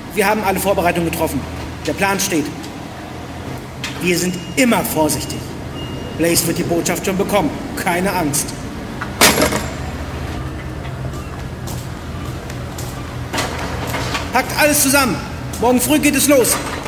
Wir haben alle Vorbereitungen getroffen. Der Plan steht. Wir sind immer vorsichtig. Blaze wird die Botschaft schon bekommen. Keine Angst. Packt alles zusammen. Morgen früh geht es los.